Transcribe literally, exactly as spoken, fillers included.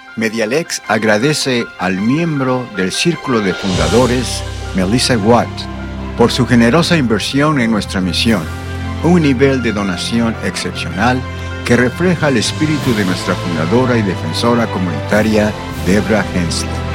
Medialex agradece al miembro del Círculo de Fundadores, Melissa Watt, por su generosa inversión en nuestra misión, un nivel de donación excepcional que refleja el espíritu de nuestra fundadora y defensora comunitaria, Debra Hensley.